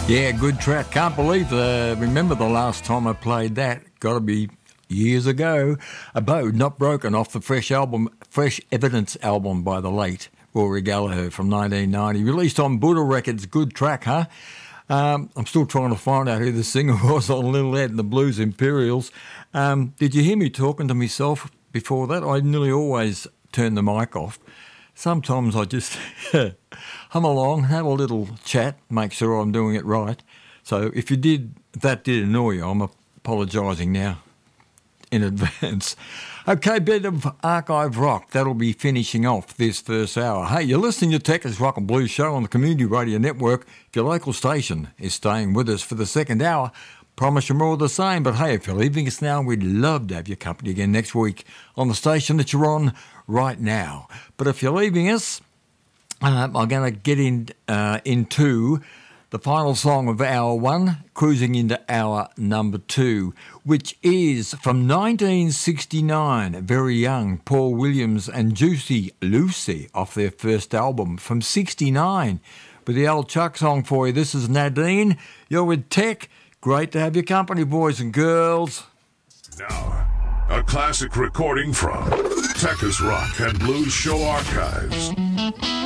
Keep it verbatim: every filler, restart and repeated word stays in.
Yeah, good track. Can't believe the. Remember the last time I played that? Got to be years ago. A Bow Not Broken off the Fresh album, Fresh Evidence album by the late Rory Gallagher from nineteen ninety. Released on Buddha Records. Good track, huh? Um, I'm still trying to find out who the singer was on Little Ed and the Blues Imperials. Um, did you hear me talking to myself before that? I nearly always turn the mic off. Sometimes I just hum along, have a little chat, make sure I'm doing it right. So if you did, that did annoy you, I'm apologising now in advance. Okay, bit of archive rock. That'll be finishing off this first hour. Hey, you're listening to Tech's Rock and Blues Show on the Community Radio Network. If your local station is staying with us for the second hour, promise you more of the same. But hey, if you're leaving us now, we'd love to have your company again next week on the station that you're on right now. But if you're leaving us, uh, I'm going to get in uh, into the final song of hour one, cruising into hour number two, which is from nineteen sixty-nine, very young, Paul Williams and Juicy Lucy off their first album from sixty-nine. With the old Chuck song for you, this is Nadine. You're with Tech. Great to have your company, boys and girls. Now, a classic recording from Tech's Rock and Blues Show Archives.